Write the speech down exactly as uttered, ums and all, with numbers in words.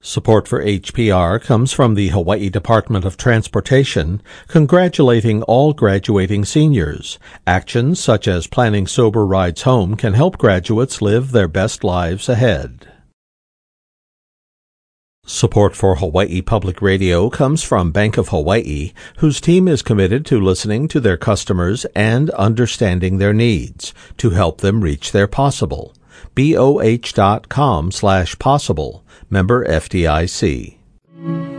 Support for H P R comes from the Hawaii Department of Transportation, congratulating all graduating seniors. Actions such as planning sober rides home can help graduates live their best lives ahead. Support for Hawaii Public Radio comes from Bank of Hawaii, whose team is committed to listening to their customers and understanding their needs to help them reach their possible. B O H dot com slash possible. Member F D I C.